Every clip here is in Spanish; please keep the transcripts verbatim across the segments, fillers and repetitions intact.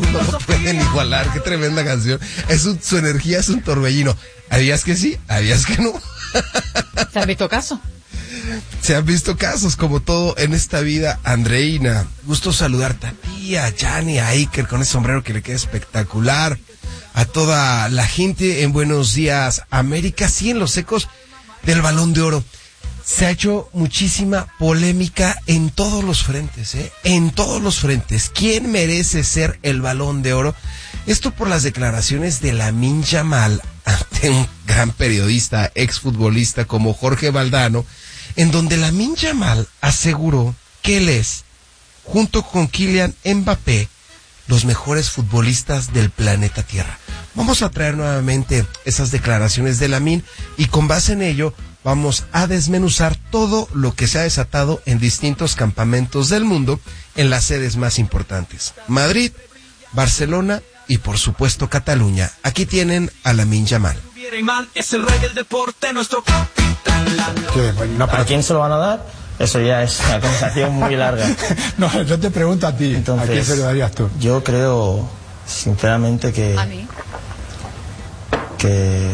no lo pueden igualar. Qué tremenda canción. Es un, su energía es un torbellino. ¿Habías que sí? ¿Habías que no? ¿Se han visto casos? Se han visto casos, como todo en esta vida. Andreina, gusto saludarte a ti, a Yanni, a Iker con ese sombrero que le queda espectacular. A toda la gente en Buenos Días América, sí, en los ecos del Balón de Oro. Se ha hecho muchísima polémica en todos los frentes, ¿eh? En todos los frentes. ¿Quién merece ser el Balón de Oro? Esto por las declaraciones de Lamine Yamal ante un gran periodista, exfutbolista como Jorge Valdano, en donde Lamine Yamal aseguró que él es, junto con Kylian Mbappé, los mejores futbolistas del planeta Tierra. Vamos a traer nuevamente esas declaraciones de Lamine y con base en ello vamos a desmenuzar todo lo que se ha desatado en distintos campamentos del mundo en las sedes más importantes. Madrid, Barcelona y por supuesto Cataluña. Aquí tienen a Lamine Yamal. Es el rey del deporte, nuestro capitán. ¿A quién se lo van a dar? Eso ya es una conversación muy larga. No, yo te pregunto a ti. Entonces, ¿a quién se lo darías tú? Yo creo, sinceramente, que... ¿A mí? Que...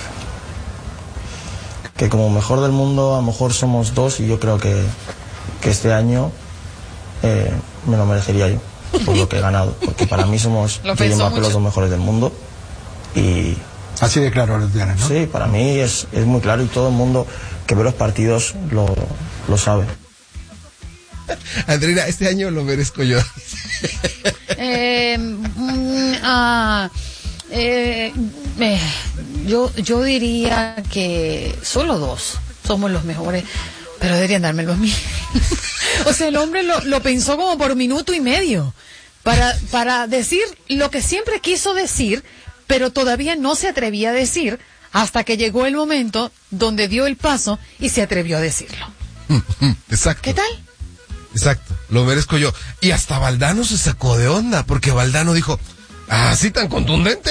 Que como mejor del mundo, a lo mejor somos dos y yo creo que, que este año eh, me lo merecería yo, por lo que he ganado. Porque para mí somos Kylian Mbappé los dos mejores del mundo. Y... Así de claro lo tienes, ¿no? Sí, para mí es, es muy claro y todo el mundo que ve los partidos lo, lo sabe. Andreina, este año lo merezco yo. eh, mm, ah, eh, eh, yo, yo diría que solo dos somos los mejores, pero deberían dármelo a mí. O sea, el hombre lo, lo pensó como por minuto y medio para, para decir lo que siempre quiso decir, pero todavía no se atrevía a decir hasta que llegó el momento donde dio el paso y se atrevió a decirlo. Exacto. ¿Qué tal? Exacto, lo merezco yo. Y hasta Valdano se sacó de onda, porque Valdano dijo, ¿así tan contundente?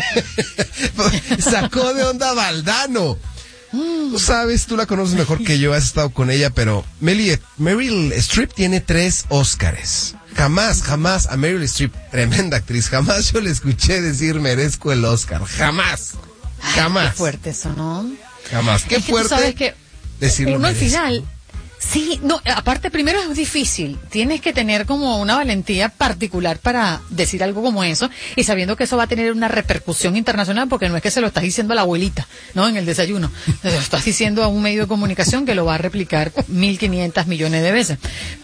Sacó de onda a Valdano. Mm. Tú sabes, tú la conoces mejor que yo, has estado con ella, pero Meryl, Meryl Streep tiene tres Óscares. Jamás, jamás a Meryl Streep, tremenda actriz, jamás yo le escuché decir merezco el Óscar. Jamás. Jamás. Ay, qué fuerte eso, ¿no? Jamás. Qué es que fuerte. Tú sabes que decirlo uno al merezco. final, sí, no, aparte primero es difícil, tienes que tener como una valentía particular para decir algo como eso y sabiendo que eso va a tener una repercusión internacional porque no es que se lo estás diciendo a la abuelita, ¿no? En el desayuno, se lo estás diciendo a un medio de comunicación que lo va a replicar mil quinientos millones de veces.